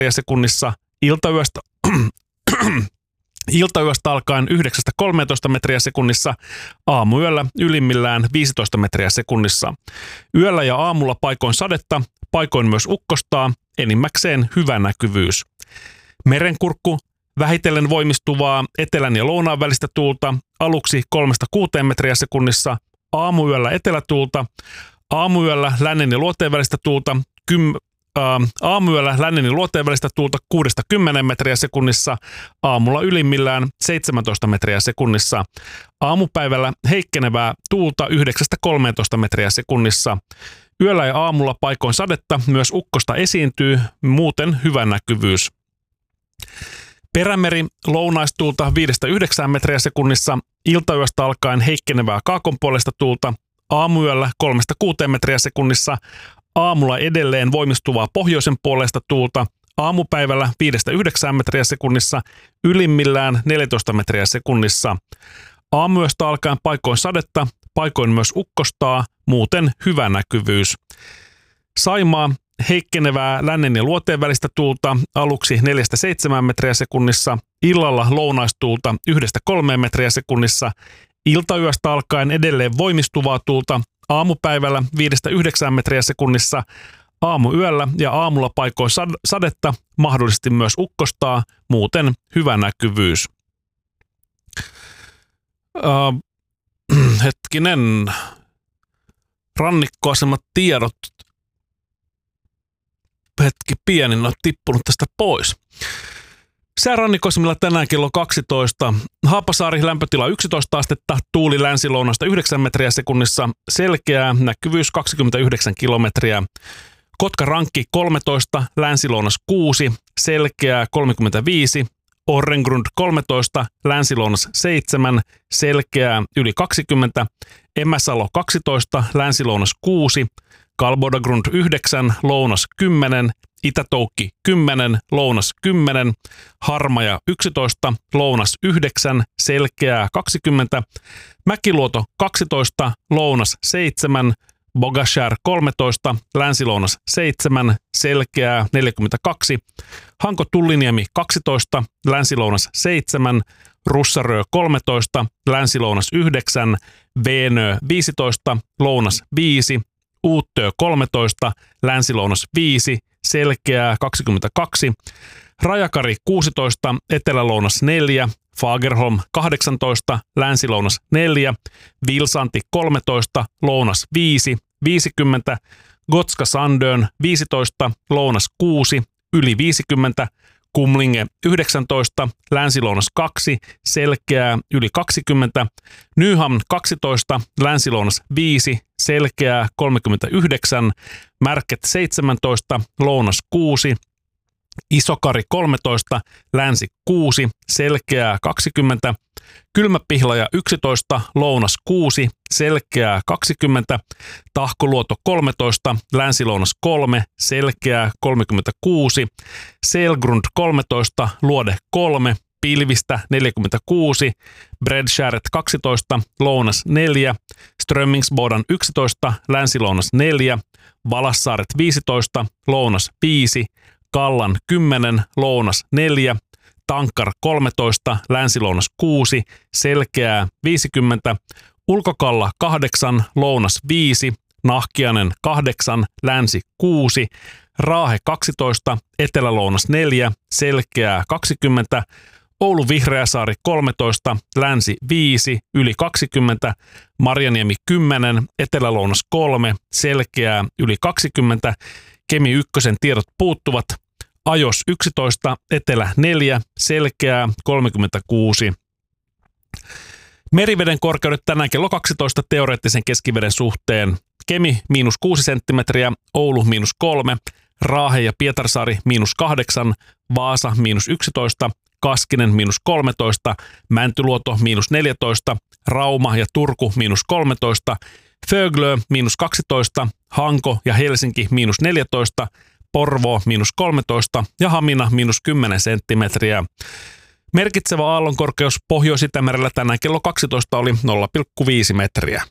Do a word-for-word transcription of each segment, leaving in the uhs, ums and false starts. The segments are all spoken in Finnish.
sekunnissa, iltayöstä, iltayöstä alkaen yhdeksästä kolmeentoista metriä sekunnissa, aamuyöllä ylimmillään viisitoista metriä sekunnissa. Yöllä ja aamulla paikoin sadetta, paikoin myös ukkostaa, enimmäkseen hyvä näkyvyys. Merenkurkku, vähitellen voimistuvaa etelän ja lounaan välistä tuulta, aluksi kolmesta kuuteen metriä sekunnissa, aamuyöllä etelätuulta, aamuyöllä lännen ja luoteen välistä tuulta, kym, ää, aamuyöllä lännen ja luoteen välistä tuulta kuudesta kymmeneen metriä sekunnissa, aamulla ylimmillään seitsemäntoista metriä sekunnissa, aamupäivällä heikkenevää tuulta yhdeksästä kolmeentoista metriä sekunnissa. Yöllä ja aamulla paikoin sadetta, myös ukkosta esiintyy, muuten hyvä näkyvyys. Perämeri, lounaistuulta viidestä yhdeksään metriä sekunnissa, iltayöstä alkaen heikkenevää kaakonpuolesta tuulta, aamuyöllä kolmesta kuuteen metriä sekunnissa, aamulla edelleen voimistuvaa pohjoisen puolesta tuulta, aamupäivällä viidestä yhdeksään metriä sekunnissa, ylimmillään neljätoista metriä sekunnissa. Aamuyöstä alkaen paikoin sadetta, paikoin myös ukkostaa, muuten hyvä näkyvyys. Saimaa, heikkenevää lännen ja luoteen välistä tuulta, aluksi neljästä seitsemään metriä sekunnissa, illalla lounaistuulta yhdestä kolmeen metriä sekunnissa, iltayöstä alkaen edelleen voimistuvaa tuulta, aamupäivällä viidestä yhdeksään metriä sekunnissa, aamuyöllä ja aamulla paikoin sadetta, mahdollisesti myös ukkostaa, muuten hyvä näkyvyys. Uh, hetkinen, rannikkoasemat tiedot. Hetki pieni, ne on tippunut tästä pois. Säärannikkoasemilla tänään kello kaksitoista. Haapasaari lämpötila yksitoista astetta, tuuli länsilounasta yhdeksän metriä sekunnissa, selkeää, näkyvyys kaksikymmentäyhdeksän kilometriä. Kotka-Rankki kolmetoista, länsilounas kuusi, selkeää kolmekymmentäviisi. Orrengrund kolmetoista, länsilounas seitsemän, selkeää yli kaksikymmentä. Emäsalo kaksitoista, länsilounas kuusi. Kalbodagrund yhdeksän, lounas kymmenen, Itätoukki kymmenen, lounas kymmenen, Harmaja yksitoista, lounas yhdeksän, selkeää kaksikymmentä, Mäkiluoto kaksitoista, lounas seitsemän, Bogashär kolmetoista, länsilounas seitsemän, selkeää neljäkymmentäkaksi, Hanko Tulliniemi kaksitoista, länsilounas seitsemän, Russarö kolmetoista, länsilounas yhdeksän, Veenö viisitoista, lounas viisi, Uuttöö kolmetoista, länsilounas viisi, selkeää kaksikymmentäkaksi, Rajakari kuusitoista, etelälounas neljä, Fagerholm kahdeksantoista, länsilounas neljä, Vilsanti kolmetoista, lounas viisi, viisikymmentä, Gotska Sandön viisitoista, lounas kuusi, yli viisikymmentä, Kumlinge yhdeksäntoista, länsilounas kaksi, selkeää yli kaksikymmentä, Nyhamn kaksitoista, länsilounas viisi, selkeää kolmekymmentäyhdeksän, Märket seitsemäntoista, lounas kuusi, Isokari kolmetoista, länsi kuusi, selkeää kaksikymmentä, Kylmäpihlaja yksitoista, lounas kuusi, selkeää kaksikymmentä, Tahkoluoto kolmetoista, länsilounas kolme, selkeää kolmekymmentäkuusi, Selgrund kolmetoista, luode kolme, pilvistä neljäkymmentäkuusi, Bredskäret kaksitoista, lounas neljä, Strömmingsbodan yksitoista, länsilounas neljä, Valassaaret viisitoista, lounas viisi, Kallan kymmenen, lounas neljä, Tankkar kolmetoista, länsilounas kuusi, selkeää viisikymmentä, Ulkokalla kahdeksan, lounas viisi, Nahkiainen kahdeksan, länsi kuusi, Raahe kaksitoista, etelälounas neljä, selkeää kaksikymmentä, Oulu Vihreäsaari kolmetoista, länsi viisi, yli kaksikymmentä, Marjaniemi kymmenen, etelälounas kolme, selkeää yli kaksikymmentä, Kemi ykkösen tiedot puuttuvat, Ajos yksitoista, etelä neljä, selkeää kolmekymmentäkuusi. Meriveden korkeudet tänään kello kaksitoista teoreettisen keskiveden suhteen. Kemi miinus kuusi senttimetriä, Oulu miinus kolme, Raahe ja Pietarsaari miinus kahdeksan, Vaasa miinus yksitoista, Kaskinen miinus kolmetoista, Mäntyluoto miinus neljätoista, Rauma ja Turku miinus kolmetoista, Föglö miinus kaksitoista, Hanko ja Helsinki miinus neljätoista, Porvoo miinus kolmetoista ja Hamina miinus kymmenen senttimetriä. Merkitsevä aallonkorkeus Pohjois-Itämerellä tänään kello kaksitoista oli nolla pilkku viisi metriä.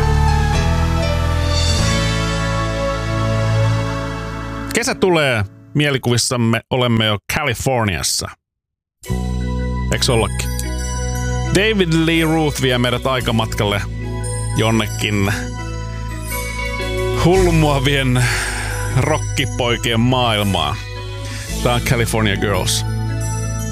Kesä tulee, mielikuvissamme olemme jo Californiassa. Eiks ollakin? David Lee Roth vie meidät aikamatkalle jonnekin hullumuovien rockipoikien maailmaa. Tää on California Girls.